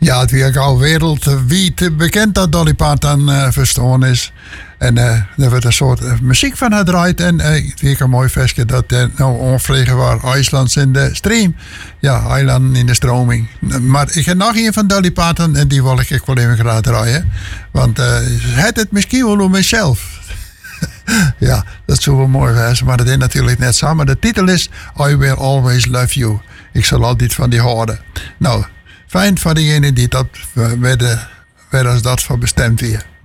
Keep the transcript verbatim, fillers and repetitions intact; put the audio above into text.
Ja, het weer al wereldwijd bekend dat Dolly Parton uh, verstaan is. En uh, er wordt een soort uh, muziek van haar draait. En uh, het weer een mooi versje dat uh, nou onvliegen waar IJslands in de stream. Ja, Eiland in de stroming. Maar ik heb nog een van Dolly Parton en die wil ik wel even graag draaien. Want uh, het het misschien wel om mezelf. Ja, dat zou wel mooi zijn, maar dat is natuurlijk net samen. De titel is I Will Always Love You. Ik zal altijd van die houden. Nou, fijn voor diegenen die dat werden, werden als dat voor bestemd weer.